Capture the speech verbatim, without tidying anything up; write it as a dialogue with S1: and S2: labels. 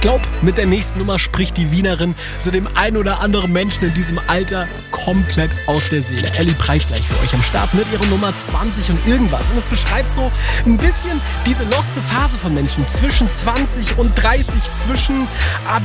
S1: glaube, mit der nächsten Nummer spricht die Wienerin so dem ein oder anderen Menschen in diesem Alter komplett aus der Seele. Ellie Preis gleich für euch am Start mit ihrer Nummer zwanzig und irgendwas. Und es beschreibt so ein bisschen diese loste Phase von Menschen zwischen zwanzig und dreißig, zwischen